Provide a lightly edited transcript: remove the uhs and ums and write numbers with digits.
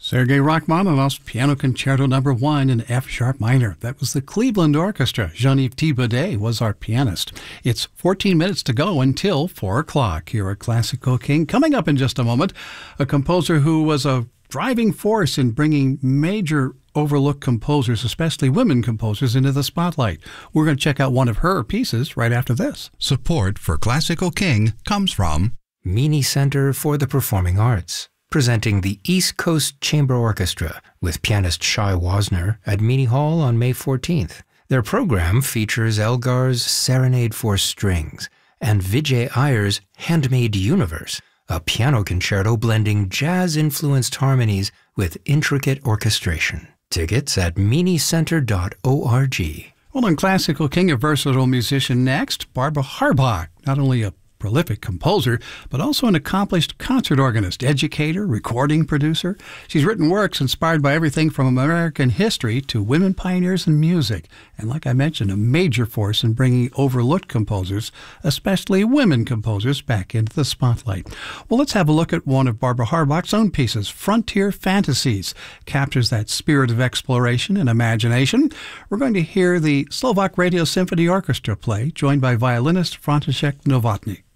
Sergei Rachmaninoff's Piano Concerto No. 1 in F-sharp minor. That was the Cleveland Orchestra. Jean-Yves Thibaudet was our pianist. It's 14 minutes to go until 4 o'clock here at Classical King. Coming up in just a moment, a composer who was a driving force in bringing major overlooked composers, especially women composers, into the spotlight. We're going to check out one of her pieces right after this. Support for Classical King comes from Meany Center for the Performing Arts, presenting the East Coast Chamber Orchestra with pianist Shai Wasner at Meany Hall on May 14th. Their program features Elgar's Serenade for Strings and Vijay Iyer's Handmade Universe, a piano concerto blending jazz-influenced harmonies with intricate orchestration. Tickets at meanycenter.org. Well, on Classical King, a versatile musician next, Barbara Harbach, not only a prolific composer, but also an accomplished concert organist, educator, recording producer. She's written works inspired by everything from American history to women pioneers in music. And like I mentioned, a major force in bringing overlooked composers, especially women composers, back into the spotlight. Well, let's have a look at one of Barbara Harbach's own pieces, Frontier Fantasies. Captures that spirit of exploration and imagination. We're going to hear the Slovak Radio Symphony Orchestra play, joined by violinist František Novotný.